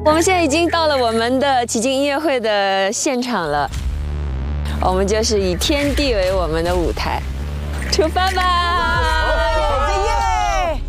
我们现在已经到了我们的奇经音乐会的现场了，我们就是以天地为我们的舞台，出发吧！耶！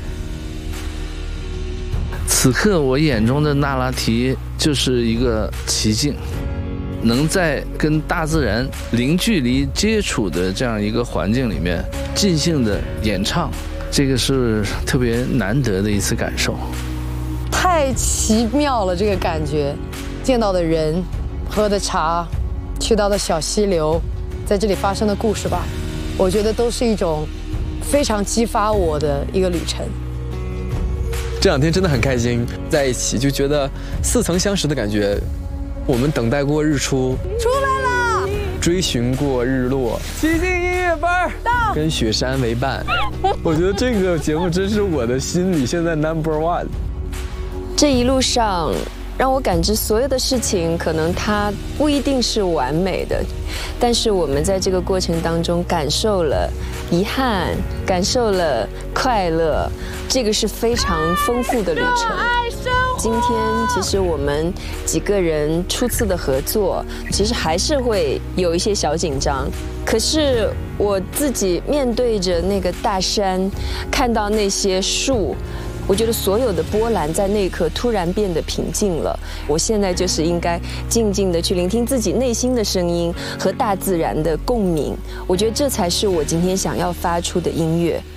此刻我眼中的那拉提就是一个奇境，能在跟大自然零距离接触的这样一个环境里面尽兴的演唱，这个是特别难得的一次感受。 太奇妙了，这个感觉，见到的人，喝的茶，去到的小溪流，在这里发生的故事吧，我觉得都是一种非常激发我的一个旅程。 这2天真的很开心，在一起就觉得似曾相识的感觉。我们等待过日出， 出来了， 追寻过日落，奇经音乐班到，跟雪山为伴。我觉得这个节目真是我的心里现在 No.1。 这一路上让我感知所有的事情，可能它不一定是完美的，但是我们在这个过程当中感受了遗憾，感受了快乐，这个是非常丰富的旅程。今天其实我们几个人初次的合作，其实还是会有一些小紧张。可是我自己面对着那个大山，看到那些树，我觉得所有的波澜在那一刻突然变得平静了。我现在就是应该静静的去聆听自己内心的声音和大自然的共鸣，我觉得这才是我今天想要发出的音乐。